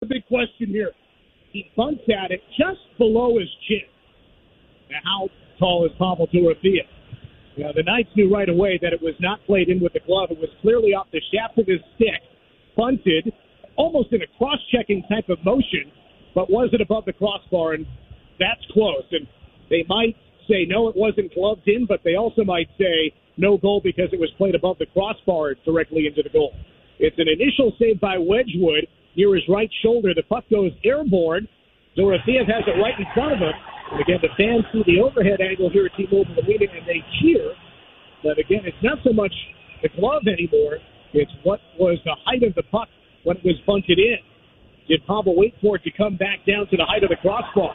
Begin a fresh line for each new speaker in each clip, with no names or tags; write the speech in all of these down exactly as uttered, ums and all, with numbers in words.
big question here. He bunts at it just below his chin. Now, how tall is Pavel Dorofeev? Now, the Knights knew right away that it was not played in with the glove. It was clearly off the shaft of his stick, bunted, almost in a cross-checking type of motion, but was it above the crossbar? And that's close. And they might say, no, it wasn't gloved in, but they also might say no goal because it was played above the crossbar directly into the goal. It's an initial save by Wedgwood near his right shoulder. The puck goes airborne. Dorofeev has it right in front of him. And again, the fans see the overhead angle here at T-Mobile Arena, and they cheer. But again, it's not so much the glove anymore. It's what was the height of the puck when it was bunted in. Did Pavel wait for it to come back down to the height of the crossbar?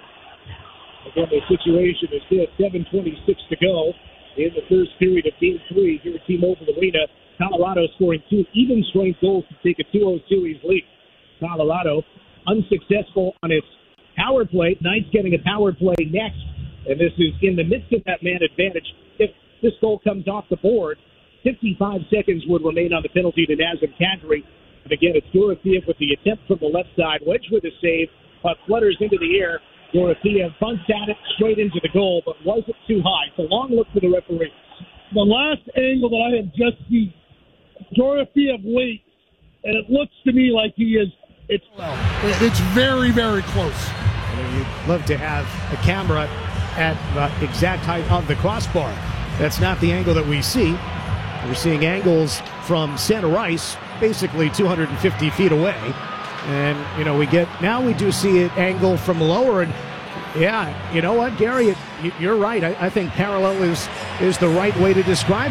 Again, the situation is still seven twenty-six to go in the first period of Game three here at T-Mobile Arena. Colorado scoring two even-strength goals to take a two oh series lead. Colorado unsuccessful on its power play. Knights getting a power play next, and this is in the midst of that man advantage. If this goal comes off the board, fifty-five seconds would remain on the penalty to Nazem Kadri. And again, it's Dorofeev with the attempt from the left side. Wedge with a save, but flutters into the air. Dorofeev bunts at it straight into the goal, but was it too high? It's a long look for the referee.
The last angle that I have just seen, Dorofeev waits, and it looks to me like he is. It's it's very, very close.
You'd love to have a camera at the exact height of the crossbar. That's not the angle that we see. We're seeing angles from center ice, basically two hundred fifty feet away. And, you know, we get, now we do see an angle from lower. And, yeah, you know what, Gary, it, you're right. I, I think parallel is, is the right way to describe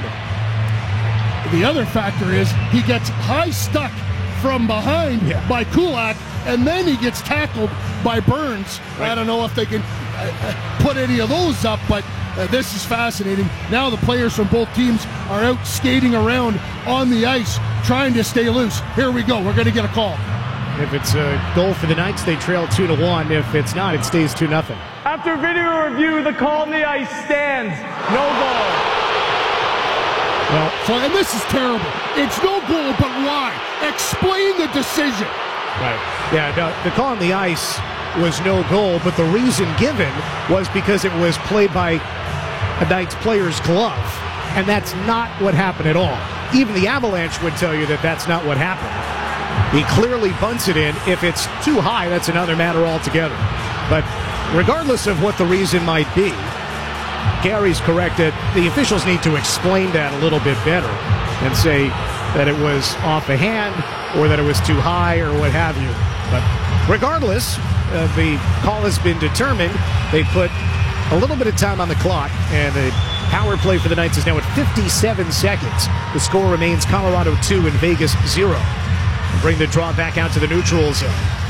it.
The other factor is he gets high stuck from behind yeah. by Kulak, and then he gets tackled by Burns. Right. I don't know if they can uh, put any of those up, but uh, this is fascinating. Now the players from both teams are out skating around on the ice trying to stay loose. Here we go. We're going to get a call.
If it's a goal for the Knights, they trail two to one. If it's not, it stays two nothing.
After video review, the call on the ice stands. No goal.
Well, so, and this is terrible. It's no goal, but why? Explain the decision.
Right. Yeah, no, the call on the ice was no goal, but the reason given was because it was played by a Knights player's glove, and that's not what happened at all. Even the Avalanche would tell you that that's not what happened. He clearly bunts it in. If it's too high, that's another matter altogether. But regardless of what the reason might be, Gary's correct that the officials need to explain that a little bit better and say that it was off the hand or that it was too high or what have you. But regardless, uh, the call has been determined. They put a little bit of time on the clock, and the power play for the Knights is now at fifty-seven seconds. The score remains Colorado two and Vegas zero. Bring the draw back out to the neutral zone.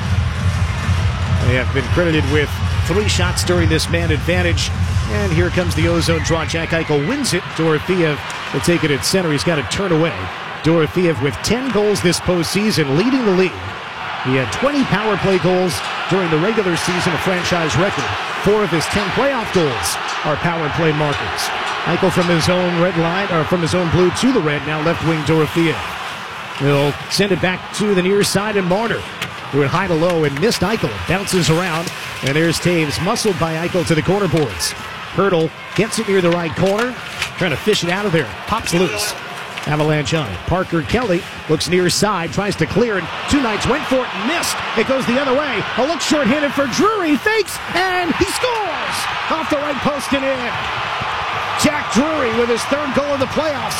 They have been credited with three shots during this man advantage. And here comes the ozone draw. Jack Eichel wins it. Dorofeev will take it at center. He's got to turn away. Dorofeev with ten goals this postseason, leading the league. He had twenty power play goals during the regular season, a franchise record. Four of his ten playoff goals are power play markers. Eichel from his own red line, or from his own blue to the red, now left wing Dorofeev. He'll send it back to the near side, and Marner, who had high to low and missed Eichel, bounces around, and there's Taves, muscled by Eichel to the corner boards. Hurdle gets it near the right corner, trying to fish it out of there, pops loose. Avalanche on it. Parker Kelly looks near side, tries to clear, and two Knights went for it and missed. It goes the other way. A look short-handed for Drury, fakes, and he scores! Off the right post and in. Jack Drury with his third goal of the playoffs.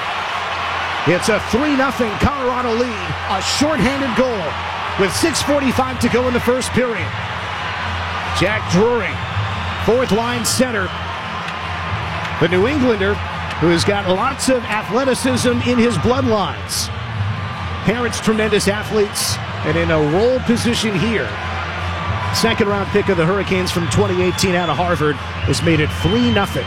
It's a three nothing Colorado lead, a short-handed goal with six forty-five to go in the first period. Jack Drury, fourth line center, the New Englander who has got lots of athleticism in his bloodlines. Parents tremendous athletes, and in a role position here. Second round pick of the Hurricanes from twenty eighteen out of Harvard has made it three nothing.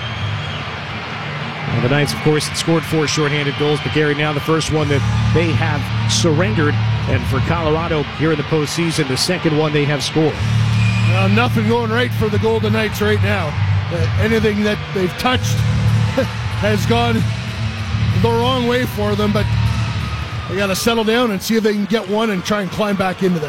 Well, the Knights, of course, scored four shorthanded goals, but Gary, now the first one that they have surrendered. And for Colorado here in the postseason, the second one they have scored.
Uh, nothing going right for the Golden Knights right now. Uh, anything that they've touched has gone the wrong way for them, but they got to settle down and see if they can get one and try and climb back into this.